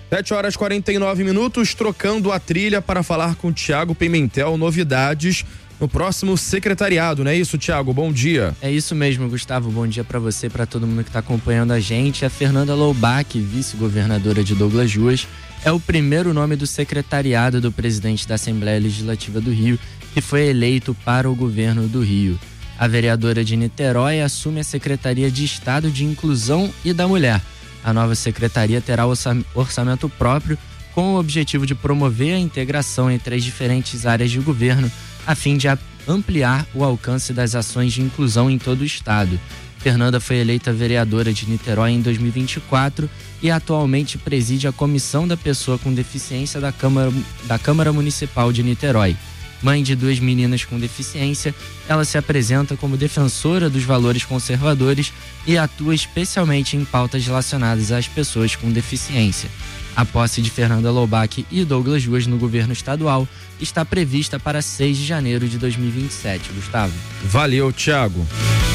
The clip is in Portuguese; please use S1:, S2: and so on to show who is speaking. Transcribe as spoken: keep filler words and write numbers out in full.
S1: sete horas e quarenta e nove minutos, trocando a trilha para falar com o Thiago Pimentel, novidades no próximo secretariado, não é isso, Thiago? Bom dia.
S2: É isso mesmo, Gustavo. Bom dia para você, para todo mundo que está acompanhando a gente. A Fernanda Loubach, vice-governadora de Douglas Ruas, é o primeiro nome do secretariado do presidente da Assembleia Legislativa do Rio, que foi eleito para o governo do Rio. A vereadora de Niterói assume a Secretaria de Estado de Inclusão e da Mulher. A nova secretaria terá orçamento próprio com o objetivo de promover a integração entre as diferentes áreas de governo, a fim de ampliar o alcance das ações de inclusão em todo o estado. Fernanda foi eleita vereadora de Niterói em dois mil e vinte e quatro e atualmente preside a Comissão da Pessoa com Deficiência da Câmara, da Câmara Municipal de Niterói. Mãe de duas meninas com deficiência, ela se apresenta como defensora dos valores conservadores e atua especialmente em pautas relacionadas às pessoas com deficiência. A posse de Fernanda Loubach e Douglas Ruas no governo estadual está prevista para seis de janeiro de dois mil e vinte e sete. Gustavo.
S1: Valeu, Thiago.